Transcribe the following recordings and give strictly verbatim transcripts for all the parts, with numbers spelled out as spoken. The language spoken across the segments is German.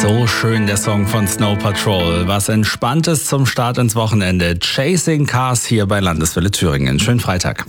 So schön der Song von Snow Patrol. Was Entspanntes zum Start ins Wochenende. Chasing Cars hier bei Landeswelle Thüringen. Schönen Freitag.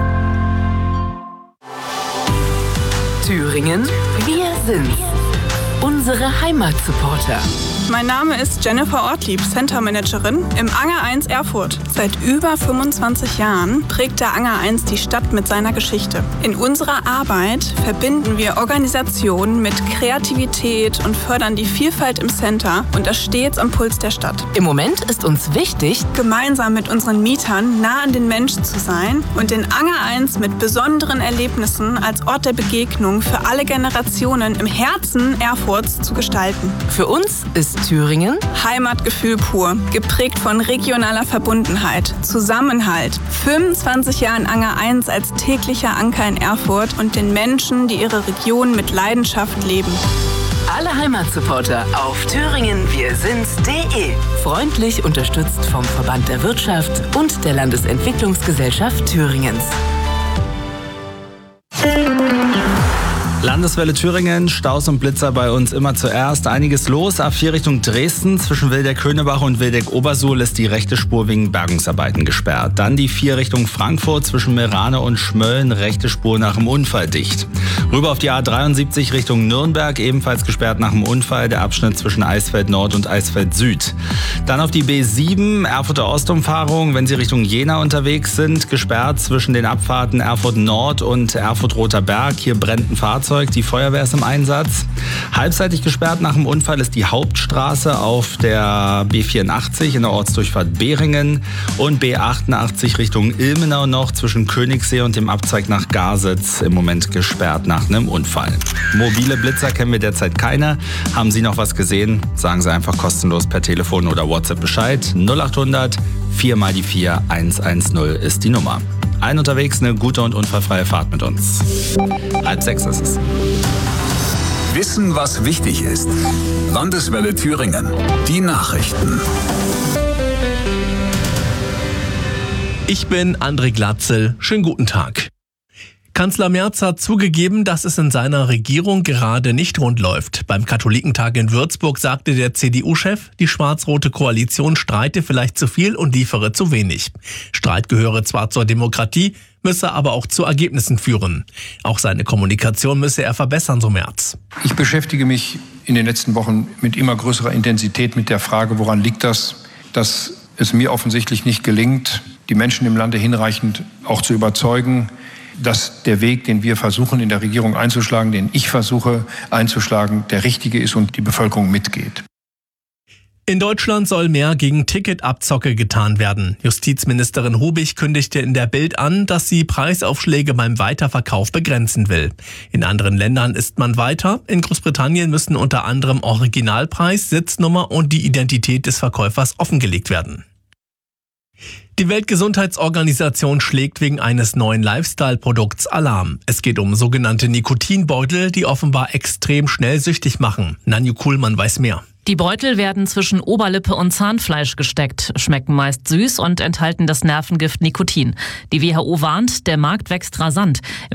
Thüringen, wir sind's. Unsere Heimatsupporter. Mein Name ist Jennifer Ortlieb, Center Managerin im Anger eins Erfurt. Seit über fünfundzwanzig Jahren prägt der Anger eins die Stadt mit seiner Geschichte. In unserer Arbeit verbinden wir Organisation mit Kreativität und fördern die Vielfalt im Center und das stets am Puls der Stadt. Im Moment ist uns wichtig, gemeinsam mit unseren Mietern nah an den Menschen zu sein und den Anger eins mit besonderen Erlebnissen als Ort der Begegnung für alle Generationen im Herzen Erfurts zu gestalten. Für uns ist Thüringen Heimatgefühl pur, geprägt von regionaler Verbundenheit, Zusammenhalt, fünfundzwanzig Jahren Anger eins als täglicher Anker in Erfurt und den Menschen, die ihre Region mit Leidenschaft leben. Alle Heimatsupporter auf thüringen wir sind's punkt de. Freundlich unterstützt vom Verband der Wirtschaft und der Landesentwicklungsgesellschaft Thüringens. Landeswelle Thüringen, Staus und Blitzer bei uns immer zuerst. Einiges los. A vier Richtung Dresden. Zwischen Wildeck-Könebach und Wildeck-Obersuhl ist die rechte Spur wegen Bergungsarbeiten gesperrt. Dann die vier Richtung Frankfurt zwischen Meerane und Schmölln. Rechte Spur nach dem Unfall dicht. Rüber auf die A dreiundsiebzig Richtung Nürnberg. Ebenfalls gesperrt nach dem Unfall. Der Abschnitt zwischen Eisfeld Nord und Eisfeld Süd. Dann auf die B sieben. Erfurter Ostumfahrung. Wenn Sie Richtung Jena unterwegs sind. Gesperrt zwischen den Abfahrten Erfurt Nord und Erfurt Roter Berg. Hier brennt ein Fahrzeug. Die Feuerwehr ist im Einsatz. Halbseitig gesperrt nach dem Unfall ist die Hauptstraße auf der B vierundachtzig in der Ortsdurchfahrt Behringen und B achtundachtzig Richtung Ilmenau noch zwischen Königssee und dem Abzweig nach Garsitz im Moment gesperrt nach einem Unfall. Mobile Blitzer kennen wir derzeit keine. Haben Sie noch was gesehen? Sagen Sie einfach kostenlos per Telefon oder WhatsApp Bescheid. null achthundert vier mal die vier eins eins null ist die Nummer. Ein unterwegs, eine gute und unfallfreie Fahrt mit uns. Halb sechs ist es. Wissen, was wichtig ist. Landeswelle Thüringen. Die Nachrichten. Ich bin André Glatzel. Schönen guten Tag. Kanzler Merz hat zugegeben, dass es in seiner Regierung gerade nicht rund läuft. Beim Katholikentag in Würzburg sagte der C D U-Chef, die schwarz-rote Koalition streite vielleicht zu viel und liefere zu wenig. Streit gehöre zwar zur Demokratie, müsse aber auch zu Ergebnissen führen. Auch seine Kommunikation müsse er verbessern, so Merz. Ich beschäftige mich in den letzten Wochen mit immer größerer Intensität mit der Frage, woran liegt das, dass es mir offensichtlich nicht gelingt, die Menschen im Lande hinreichend auch zu überzeugen, dass der Weg, den wir versuchen in der Regierung einzuschlagen, den ich versuche einzuschlagen, der richtige ist und die Bevölkerung mitgeht. In Deutschland soll mehr gegen Ticketabzocke getan werden. Justizministerin Hubig kündigte in der Bild an, dass sie Preisaufschläge beim Weiterverkauf begrenzen will. In anderen Ländern ist man weiter. In Großbritannien müssen unter anderem Originalpreis, Sitznummer und die Identität des Verkäufers offengelegt werden. Die Weltgesundheitsorganisation schlägt wegen eines neuen Lifestyle-Produkts Alarm. Es geht um sogenannte Nikotinbeutel, die offenbar extrem schnell süchtig machen. Nanju Kuhlmann weiß mehr. Die Beutel werden zwischen Oberlippe und Zahnfleisch gesteckt, schmecken meist süß und enthalten das Nervengift Nikotin. Die W H O warnt, der Markt wächst rasant.